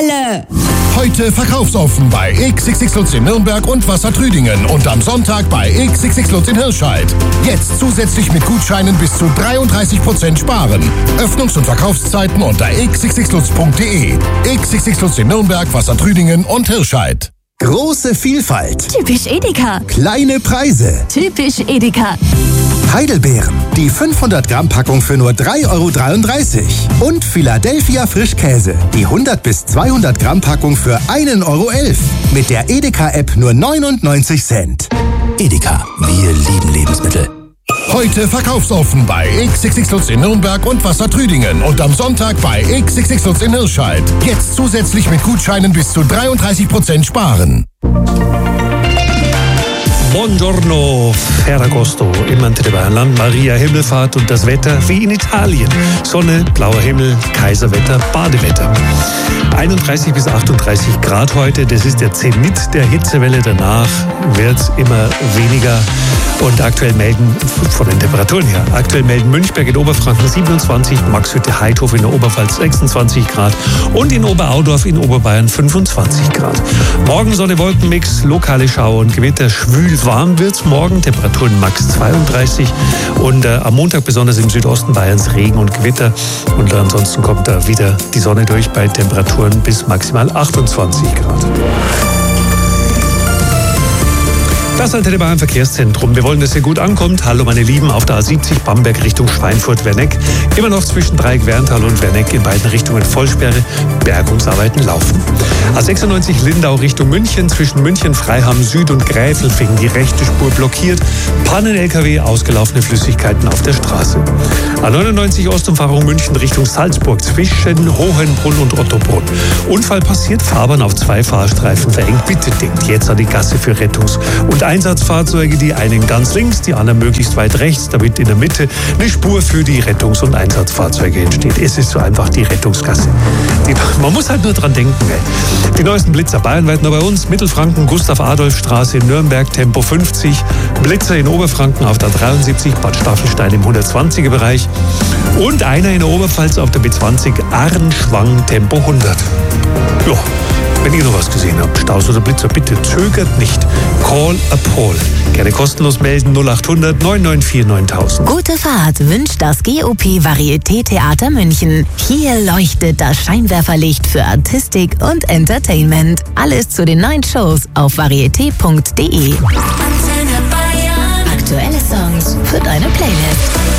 alle! Heute verkaufsoffen bei XXX Lutz in Nürnberg und Wassertrüdingen und am Sonntag bei XXX Lutz in Hirscheid. Jetzt zusätzlich mit Gutscheinen bis zu 33% sparen. Öffnungs- und Verkaufszeiten unter xxxlutz.de. XXX Lutz in Nürnberg, Wassertrüdingen und Hirscheid. Große Vielfalt. Typisch Edeka. Kleine Preise. Typisch Edeka. Heidelbeeren. Die 500 Gramm Packung für nur 3,33 €. Und Philadelphia Frischkäse. Die 100 bis 200 Gramm Packung für 1,11 €. Mit der Edeka-App nur 99 Cent. Edeka, wir lieben Lebensmittel. Heute verkaufsoffen bei XXX Lutz in Nürnberg und Wassertrüdingen und am Sonntag bei XXX Lutz in Hirscheid. Jetzt zusätzlich mit Gutscheinen bis zu 33% sparen. Buongiorno, Ferragosto im Antillebayernland, Maria Himmelfahrt und das Wetter wie in Italien. Sonne, blauer Himmel, Kaiserwetter, Badewetter. 31 bis 38 Grad heute, das ist der Zenit der Hitzewelle. Danach wird es immer weniger. Und aktuell melden, von den Temperaturen her, Münchberg in Oberfranken 27, Maxhütte-Heidhof in der Oberpfalz 26 Grad und in Oberaudorf in Oberbayern 25 Grad. Morgen Sonne, Wolkenmix, lokale Schauer und Gewitter, schwül warm wird's morgen, Temperaturen max 32 und am Montag besonders im Südosten Bayerns Regen und Gewitter und ansonsten kommt da wieder die Sonne durch bei Temperaturen bis maximal 28 Grad. Das Antenne Bayern Verkehrszentrum. Wir wollen, dass ihr gut ankommt. Hallo meine Lieben, auf der A70 Bamberg Richtung Schweinfurt-Werneck. Immer noch zwischen Dreieck-Werntal und Werneck in beiden Richtungen Vollsperre. Bergungsarbeiten laufen. A96 Lindau Richtung München. Zwischen München, Freiham Süd und Gräfelfing die rechte Spur blockiert. Pannen-LKW, ausgelaufene Flüssigkeiten auf der Straße. A99 Ostumfahrung München Richtung Salzburg zwischen Hohenbrunn und Ottobrunn. Unfall passiert, Fahrbahn auf 2 Fahrstreifen verengt. Bitte denkt jetzt an die Gasse für Rettungs- und Einsatzfahrzeuge, die einen ganz links, die anderen möglichst weit rechts, damit in der Mitte eine Spur für die Rettungs- und Einsatzfahrzeuge entsteht. Es ist so einfach die Rettungsgasse. Man muss halt nur dran denken. Ey. Die neuesten Blitzer bayernweit nur bei uns. Mittelfranken, Gustav-Adolf-Straße in Nürnberg, Tempo 50. Blitzer in Oberfranken auf der 73, Bad Staffelstein im 120er-Bereich. Und einer in der Oberpfalz auf der B20, Arnschwang, Tempo 100. Ja. Wenn ihr noch was gesehen habt, Staus oder Blitzer, bitte zögert nicht. Call a Paul. Gerne kostenlos melden 0800 994 9000. Gute Fahrt wünscht das GOP Varieté Theater München. Hier leuchtet das Scheinwerferlicht für Artistik und Entertainment. Alles zu den neuen Shows auf varieté.de. Aktuelle Songs für deine Playlist.